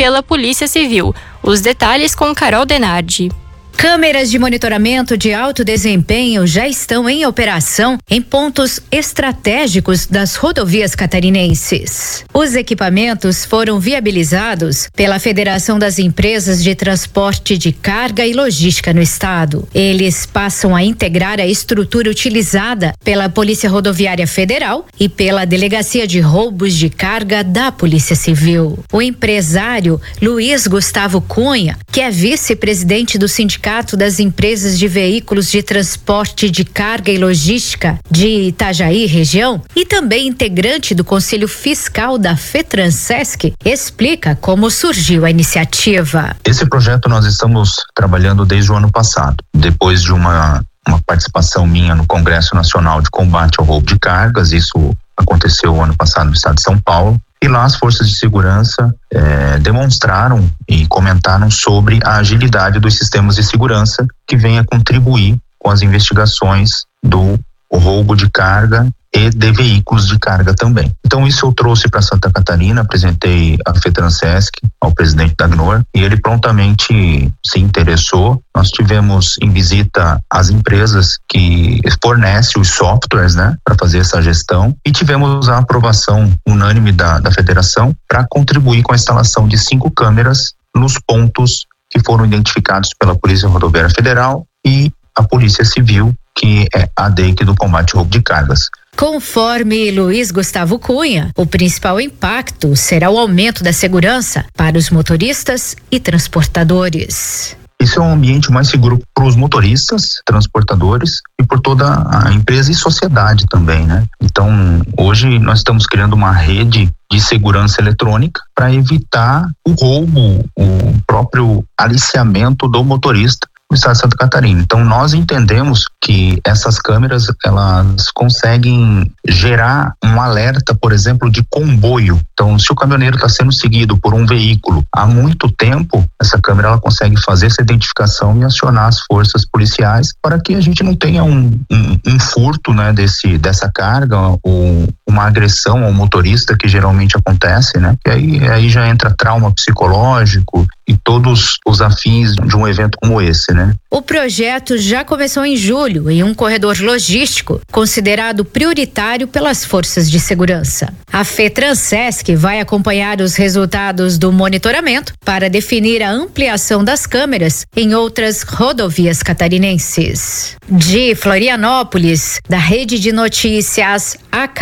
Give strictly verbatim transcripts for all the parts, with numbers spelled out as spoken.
pela Polícia Civil. Os detalhes com Carol Denardi. Câmeras de monitoramento de alto desempenho já estão em operação em pontos estratégicos das rodovias catarinenses. Os equipamentos foram viabilizados pela Federação das Empresas de Transporte de Carga e Logística no estado. Eles passam a integrar a estrutura utilizada pela Polícia Rodoviária Federal e pela Delegacia de Roubos de Carga da Polícia Civil. O empresário Luiz Gustavo Cunha, que é vice-presidente do Sindicato das Empresas de Veículos de Transporte de Carga e Logística de Itajaí região e também integrante do Conselho Fiscal da FETRANSESC, explica como surgiu a iniciativa. Esse projeto nós estamos trabalhando desde o ano passado, depois de uma, uma participação minha no Congresso Nacional de Combate ao Roubo de Cargas. Isso aconteceu o ano passado no estado de São Paulo. E lá as forças de segurança eh, demonstraram e comentaram sobre a agilidade dos sistemas de segurança que vem a contribuir com as investigações do roubo de carga e de veículos de carga também. Então isso eu trouxe para Santa Catarina, apresentei a FETRANSESC ao presidente da AGNOR e ele prontamente se interessou. Nós tivemos em visita as empresas que fornecem os softwares, né, para fazer essa gestão, e tivemos a aprovação unânime da, da federação para contribuir com a instalação de cinco câmeras nos pontos que foram identificados pela Polícia Rodoviária Federal e a Polícia Civil, que é a D E C do combate ao roubo de cargas. Conforme Luiz Gustavo Cunha, o principal impacto será o aumento da segurança para os motoristas e transportadores. Isso é um ambiente mais seguro para os motoristas, transportadores e por toda a empresa e sociedade também, né? Então, hoje nós estamos criando uma rede de segurança eletrônica para evitar o roubo, o próprio aliciamento do motorista no estado de Santa Catarina. Então nós entendemos que essas câmeras elas conseguem gerar um alerta, por exemplo, de comboio. Então se o caminhoneiro está sendo seguido por um veículo há muito tempo, essa câmera ela consegue fazer essa identificação e acionar as forças policiais para que a gente não tenha um, um, um furto, né, desse, dessa carga ou uma agressão ao motorista, que geralmente acontece, né? E aí, aí já entra trauma psicológico e todos os afins de um evento como esse, né? O projeto já começou em julho em um corredor logístico considerado prioritário pelas forças de segurança. A FETRANSESC vai acompanhar os resultados do monitoramento para definir a ampliação das câmeras em outras rodovias catarinenses. De Florianópolis, da Rede de Notícias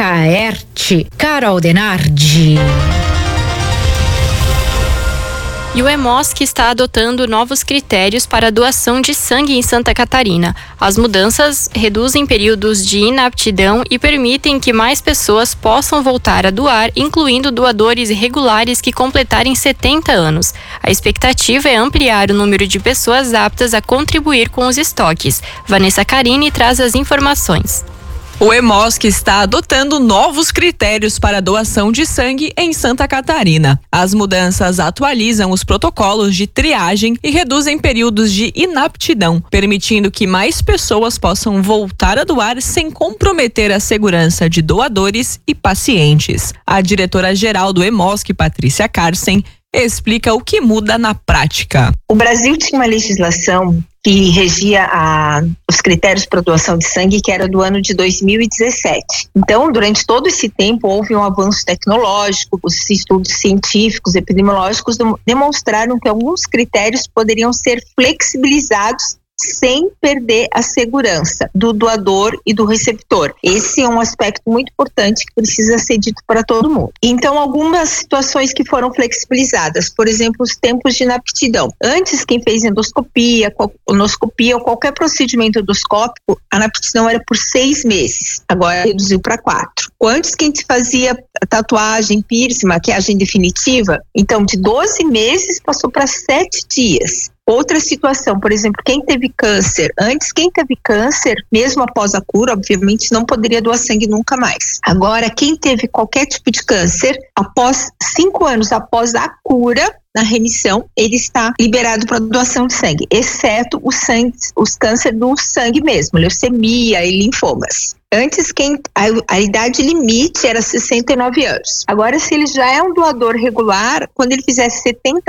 Acaerte, Carol Denardi. E o EMOSC está adotando novos critérios para a doação de sangue em Santa Catarina. As mudanças reduzem períodos de inaptidão e permitem que mais pessoas possam voltar a doar, incluindo doadores irregulares que completarem setenta anos. A expectativa é ampliar o número de pessoas aptas a contribuir com os estoques. Vanessa Carini traz as informações. O EMOSC está adotando novos critérios para a doação de sangue em Santa Catarina. As mudanças atualizam os protocolos de triagem e reduzem períodos de inaptidão, permitindo que mais pessoas possam voltar a doar sem comprometer a segurança de doadores e pacientes. A diretora-geral do EMOSC, Patrícia Carsen, explica o que muda na prática. O Brasil tinha uma legislação que regia a, os critérios para doação de sangue, que era do ano de dois mil e dezessete. Então, durante todo esse tempo, houve um avanço tecnológico, os estudos científicos, epidemiológicos demonstraram que alguns critérios poderiam ser flexibilizados sem perder a segurança do doador e do receptor. Esse é um aspecto muito importante que precisa ser dito para todo mundo. Então, algumas situações que foram flexibilizadas, por exemplo, os tempos de inaptidão. Antes, quem fez endoscopia, colonoscopia ou qualquer procedimento endoscópico, a inaptidão era por seis meses. Agora reduziu para quatro. Antes, quem fazia tatuagem, piercing, maquiagem definitiva, então de doze meses passou para sete dias. Outra situação, por exemplo, quem teve câncer, antes quem teve câncer, mesmo após a cura, obviamente não poderia doar sangue nunca mais. Agora, quem teve qualquer tipo de câncer, após cinco anos após a cura, na remissão, ele está liberado para doação de sangue, exceto os, sangue, os câncer do sangue mesmo, leucemia e linfomas. Antes, quem, a, a idade limite era sessenta e nove anos. Agora, se ele já é um doador regular, quando ele fizer setenta